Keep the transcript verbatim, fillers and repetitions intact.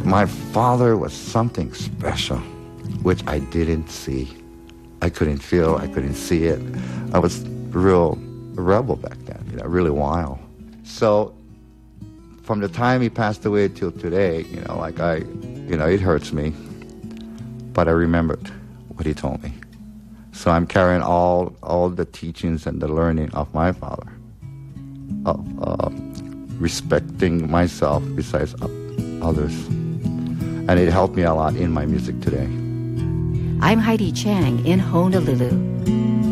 My father was something special, which I didn't see. I couldn't feel, I couldn't see it. I was a real rebel back then, you know, really wild. So from the time he passed away till today, you know, like I, you know, it hurts me, but I remembered what he told me. So I'm carrying all all the teachings and the learning of my father, of uh, respecting myself besides others. And it helped me a lot in my music today. I'm Heidi Chang in Honolulu.